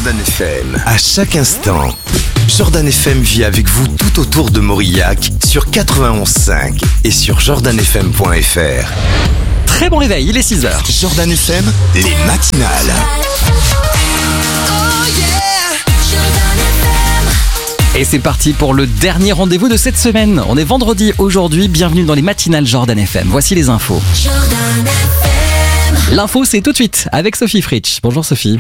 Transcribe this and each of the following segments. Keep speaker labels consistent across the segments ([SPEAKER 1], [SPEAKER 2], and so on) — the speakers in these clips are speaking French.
[SPEAKER 1] Jordan FM. À chaque instant, Jordan FM vit avec vous tout autour de Maurillac sur 91.5 et sur jordanfm.fr.
[SPEAKER 2] Très bon réveil, il est 6h.
[SPEAKER 1] Jordan FM, les matinales.
[SPEAKER 2] Et c'est parti pour le dernier rendez-vous de cette semaine. On est vendredi aujourd'hui, bienvenue dans les matinales Jordan FM. Voici les infos. L'info, c'est tout de suite avec Sophie Fritsch. Bonjour Sophie.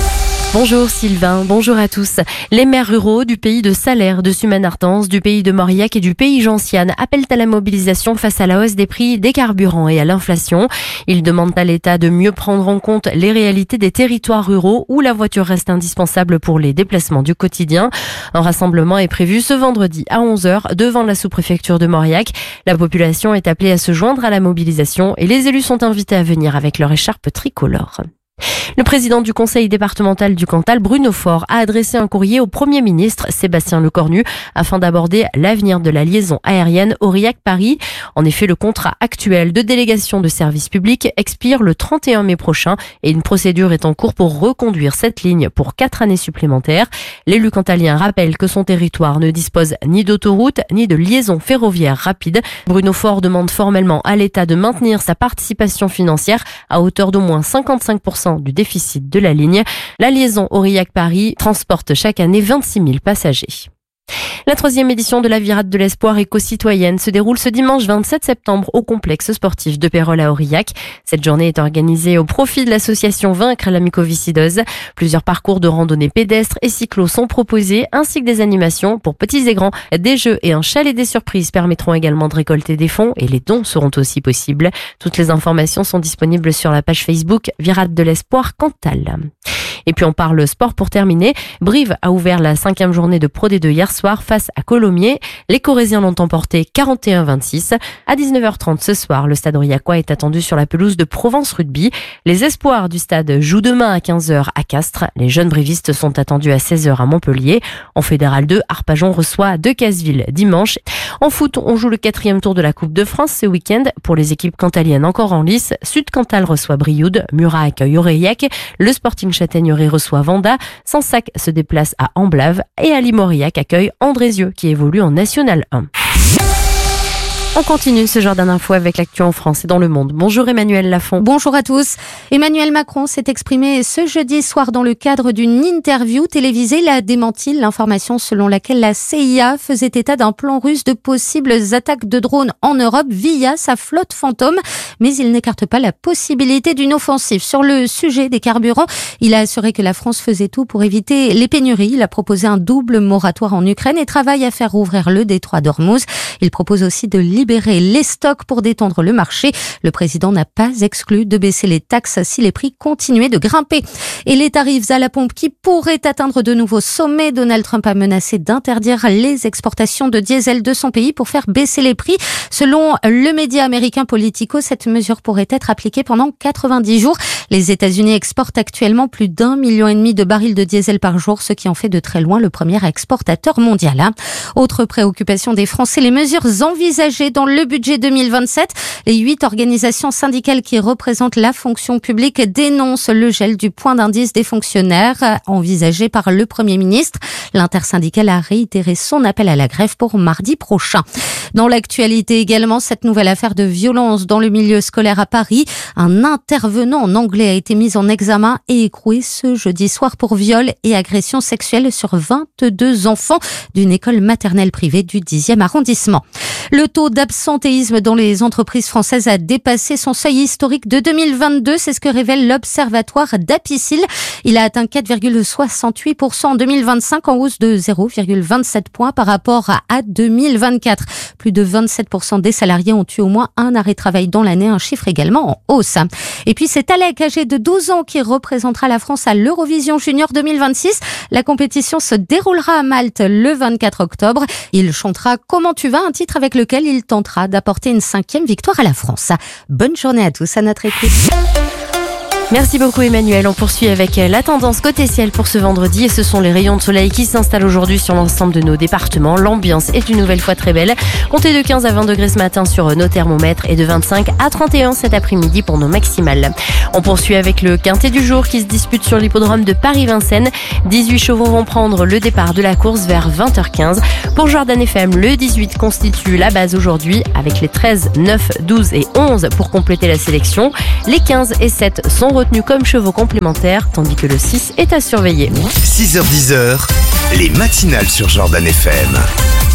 [SPEAKER 3] Bonjour Sylvain, bonjour à tous. Les maires ruraux du pays de Salers, de Sumanartens, du pays de Maurillac et du pays Gentiane appellent à la mobilisation face à la hausse des prix des carburants et à l'inflation. Ils demandent à l'État de mieux prendre en compte les réalités des territoires ruraux où la voiture reste indispensable pour les déplacements du quotidien. Un rassemblement est prévu ce vendredi à 11h devant la sous-préfecture de Maurillac. La population est appelée à se joindre à la mobilisation et les élus sont invités à venir avec leur écharpe tricolore. Le président du conseil départemental du Cantal, Bruno Faure, a adressé un courrier au Premier ministre, Sébastien Lecornu, afin d'aborder l'avenir de la liaison aérienne Aurillac-Paris. En effet, le contrat actuel de délégation de service public expire le 31 mai prochain et une procédure est en cours pour reconduire cette ligne pour 4 années supplémentaires. L'élu cantalien rappelle que son territoire ne dispose ni d'autoroute ni de liaison ferroviaire rapide. Bruno Faure demande formellement à l'État de maintenir sa participation financière à hauteur d'au moins 55% du déficit de la ligne. La liaison Aurillac-Paris transporte chaque année 26 000 passagers. La 3e édition de la Virade de l'Espoir éco-citoyenne se déroule ce dimanche 27 septembre au complexe sportif de Pérols à Aurillac. Cette journée est organisée au profit de l'association Vaincre la mycoviscidose. Plusieurs parcours de randonnée pédestre et cyclo sont proposés, ainsi que des animations pour petits et grands. Des jeux et un chalet des surprises permettront également de récolter des fonds et les dons seront aussi possibles. Toutes les informations sont disponibles sur la page Facebook Virade de l'Espoir Cantal. Et puis on parle sport pour terminer. Brive a ouvert la 5e journée de Pro D2 hier soir face à Colomiers. Les Corésiens l'ont emporté 41-26. À 19h30 ce soir, le stade aurillacois est attendu sur la pelouse de Provence Rugby. Les espoirs du stade jouent demain à 15h à Castres. Les jeunes brivistes sont attendus à 16h à Montpellier. En Fédéral 2, Arpajon reçoit Decazeville dimanche. En foot, on joue le 4e tour de la Coupe de France ce week-end. Pour les équipes cantaliennes encore en lice, Sud-Cantal reçoit Brioude, Murat accueille Aurillac, le Sporting Châtaigneraie reçoit Vanda, Sansac se déplace à Amblave et Ali Maurillac accueille Andrézieux qui évolue en National 1. On continue ce genre d'infos avec l'actu en France et dans le monde. Bonjour Emmanuel Lafont.
[SPEAKER 4] Bonjour à tous. Emmanuel Macron s'est exprimé ce jeudi soir dans le cadre d'une interview télévisée. Il a démenti l'information selon laquelle la CIA faisait état d'un plan russe de possibles attaques de drones en Europe via sa flotte fantôme. Mais il n'écarte pas la possibilité d'une offensive. Sur le sujet des carburants, il a assuré que la France faisait tout pour éviter les pénuries. Il a proposé un double moratoire en Ukraine et travaille à faire rouvrir le détroit d'Ormuz. Il propose aussi de libérer les stocks pour détendre le marché. Le président n'a pas exclu de baisser les taxes si les prix continuaient de grimper. Et les tarifs à la pompe qui pourraient atteindre de nouveaux sommets. Donald Trump a menacé d'interdire les exportations de diesel de son pays pour faire baisser les prix. Selon le média américain Politico, cette mesure pourrait être appliquée pendant 90 jours. Les États-Unis exportent actuellement plus d'1,5 million de barils de diesel par jour, ce qui en fait de très loin le premier exportateur mondial. Autre préoccupation des Français, les mesures envisagées dans le budget 2027. Les 8 organisations syndicales qui représentent la fonction publique dénoncent le gel du point d'indice des fonctionnaires envisagé par le Premier ministre. L'intersyndicale a réitéré son appel à la grève pour mardi prochain. Dans l'actualité également, cette nouvelle affaire de violence dans le milieu scolaire à Paris. Un intervenant en anglais a été mis en examen et écroué ce jeudi soir pour viol et agression sexuelle sur 22 enfants d'une école maternelle privée du 10e arrondissement. Le taux d'absentéisme dans les entreprises françaises a dépassé son seuil historique de 2022. C'est ce que révèle l'Observatoire d'Apicil. Il a atteint 4,68% en 2025, en hausse de 0,27 points par rapport à 2024. Plus de 27% des salariés ont eu au moins un arrêt de travail dans l'année, un chiffre également en hausse. Et puis c'est Alec, âgé de 12 ans, qui représentera la France à l'Eurovision Junior 2026. La compétition se déroulera à Malte le 24 octobre. Il chantera Comment tu vas, un titre avec lequel il tentera d'apporter une 5e victoire à la France. Bonne journée à tous à notre écoute.
[SPEAKER 3] Merci beaucoup Emmanuel. On poursuit avec la tendance côté ciel pour ce vendredi et ce sont les rayons de soleil qui s'installent aujourd'hui sur l'ensemble de nos départements. L'ambiance est une nouvelle fois très belle. Comptez de 15 à 20 degrés ce matin sur nos thermomètres et de 25 à 31 cet après-midi pour nos maximales. On poursuit avec le quintet du jour qui se dispute sur l'hippodrome de Paris-Vincennes. 18 chevaux vont prendre le départ de la course vers 20h15. Pour Jordan FM, le 18 constitue la base aujourd'hui avec les 13, 9, 12 et 11 pour compléter la sélection. Les 15 et 7 sont retenus comme chevaux complémentaires, tandis que le 6 est à surveiller.
[SPEAKER 1] 6h-10h, les matinales sur Jordan FM.